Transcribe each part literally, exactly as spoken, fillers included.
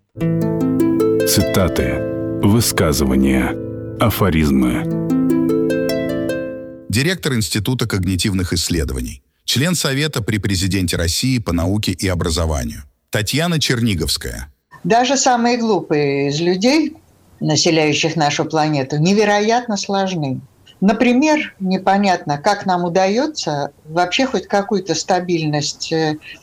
Цитаты, высказывания, афоризмы. Директор Института когнитивных исследований, член Совета при Президенте России по науке и образованию Татьяна Черниговская. Даже самые глупые из людей, населяющих нашу планету, невероятно сложны. Например, непонятно, как нам удается вообще хоть какую-то стабильность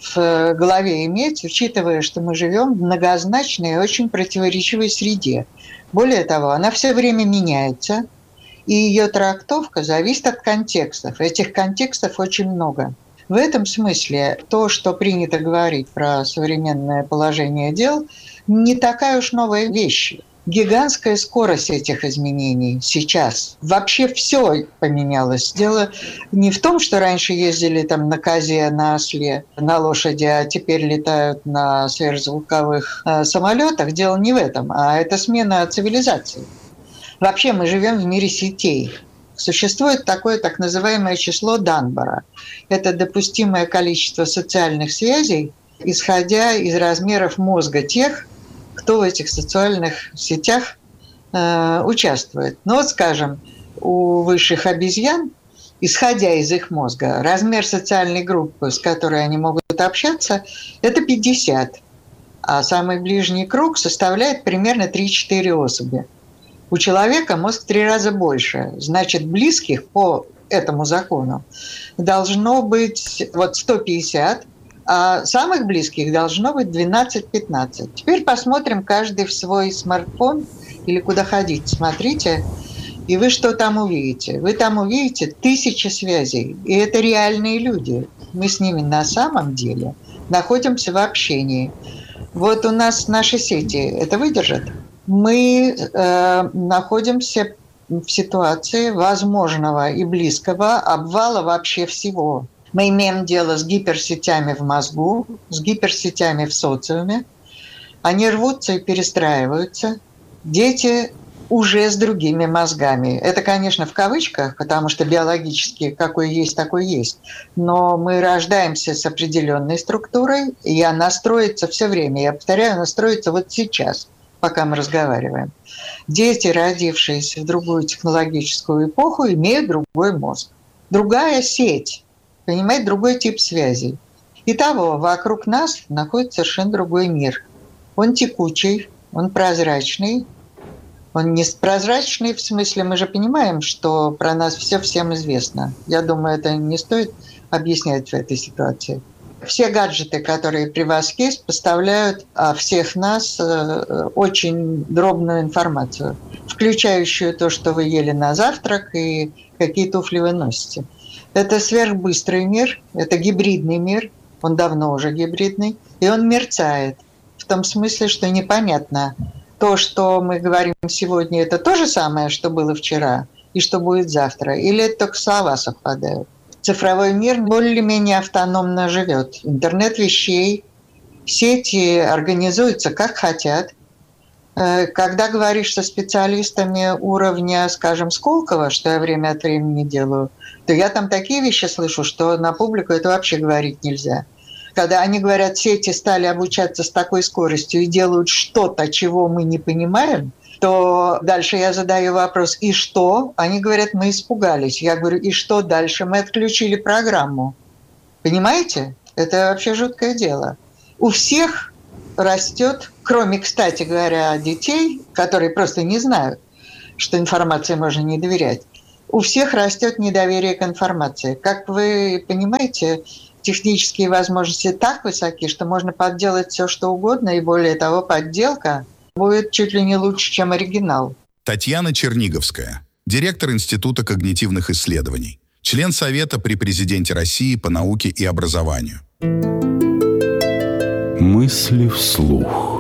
в голове иметь, учитывая, что мы живем в многозначной и очень противоречивой среде. Более того, она все время меняется, и ее трактовка зависит от контекстов. Этих контекстов очень много. В этом смысле то, что принято говорить про современное положение дел, не такая уж новая вещь. Гигантская скорость этих изменений сейчас. Вообще все поменялось. Дело не в том, что раньше ездили там на козе, на осле, на лошади, а теперь летают на сверхзвуковых э, самолетах. Дело не в этом, а это смена цивилизации. Вообще мы живем в мире сетей. Существует такое так называемое число Данбора. Это допустимое количество социальных связей, исходя из размеров мозга тех, кто в этих социальных сетях э, участвует. Ну вот, скажем, у высших обезьян, исходя из их мозга, размер социальной группы, с которой они могут общаться, это пятьдесят. А самый ближний круг составляет примерно три-четыре особи. У человека мозг в три раза больше. Значит, близких по этому закону должно быть вот сто пятьдесят, а самых близких должно быть двенадцать-пятнадцать. Теперь посмотрим каждый в свой смартфон или куда ходить. Смотрите, и вы что там увидите? Вы там увидите тысячи связей. И это реальные люди. Мы с ними на самом деле находимся в общении. Вот у нас наши сети это выдержат. Мы э, находимся в ситуации возможного и близкого обвала вообще всего. Мы имеем дело с гиперсетями в мозгу, с гиперсетями в социуме. Они рвутся и перестраиваются. Дети уже с другими мозгами. Это, конечно, в кавычках, потому что биологически какой есть, такой есть. Но мы рождаемся с определенной структурой, и она строится все время. Я повторяю, она строится вот сейчас, пока мы разговариваем. Дети, родившиеся в другую технологическую эпоху, имеют другой мозг. Другая сеть. Понимаете, другой тип связей. Итого, вокруг нас находится совершенно другой мир. Он текучий, он прозрачный. Он не прозрачный в смысле, мы же понимаем, что про нас все всем известно. Я думаю, это не стоит объяснять в этой ситуации. Все гаджеты, которые при вас есть, поставляют о всех нас очень дробную информацию, включающую то, что вы ели на завтрак и какие туфли вы носите. Это сверхбыстрый мир, это гибридный мир, он давно уже гибридный, и он мерцает. В том смысле, что непонятно, то, что мы говорим сегодня, это то же самое, что было вчера, и что будет завтра, или это только слова совпадают. Цифровой мир более-менее автономно живет. Интернет вещей, сети организуются как хотят. Когда говоришь со специалистами уровня, скажем, Сколково, что я время от времени делаю, то я там такие вещи слышу, что на публику это вообще говорить нельзя. Когда они говорят, сети стали обучаться с такой скоростью и делают что-то, чего мы не понимаем, то дальше я задаю вопрос, и что? Они говорят, мы испугались. Я говорю, и что дальше? Мы отключили программу. Понимаете? Это вообще жуткое дело. У всех растет, кроме, кстати говоря, детей, которые просто не знают, что информации можно не доверять, у всех растет недоверие к информации. Как вы понимаете, технические возможности так высоки, что можно подделать все, что угодно, и более того, подделка будет чуть ли не лучше, чем оригинал. Татьяна Черниговская, директор Института когнитивных исследований, член Совета при Президенте России по науке и образованию. Мысли вслух.